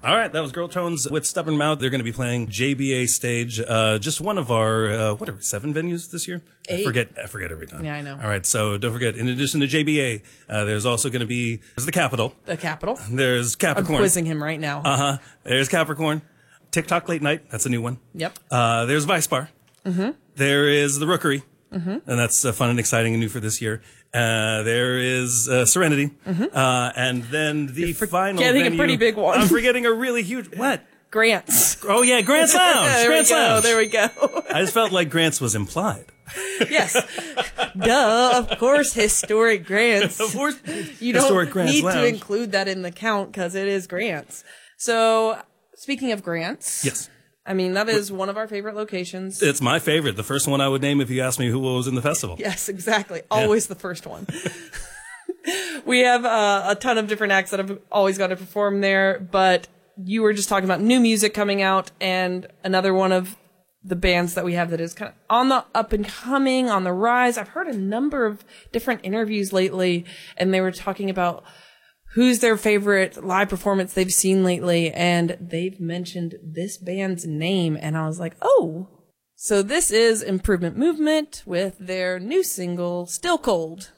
All right, that was Girl Tones with Stubborn Mouth. They're going to be playing JBA Stage, just one of our, 7 venues this year? 8. I forget every time. Yeah, I know. All right, so don't forget, in addition to JBA, there's also going to be, there's the Capitol. The Capitol. There's Capricorn. I'm quizzing him right now. There's Capricorn. TikTok Late Night, that's a new one. Yep. There's Vice Bar. Mm-hmm. There is the Rookery. Mm-hmm. And that's fun and exciting and new for this year. There is Serenity. Mm-hmm. And then the final venue. Getting a pretty big one. I'm forgetting a really huge, what? Grants. Oh yeah, Grant's Lounge. Grant's Lounge. There we go. I just felt like Grant's was implied. Yes. Duh, of course, historic Grants. Of course, you historic don't Grant's need Lounge. to include that in the count because it is Grants. So, speaking of Grants. Yes. I mean, that is one of our favorite locations. It's my favorite. The first one I would name if you asked me who was in the festival. Yes, exactly. Always the first one. We have a ton of different acts that have always got to perform there, but you were just talking about new music coming out, and another one of the bands that we have that is kind of on the up and coming, on the rise. I've heard a number of different interviews lately, and they were talking about who's their favorite live performance they've seen lately, and they've mentioned this band's name, and I was like, oh. So this is Improvement Movement with their new single, Still Cold.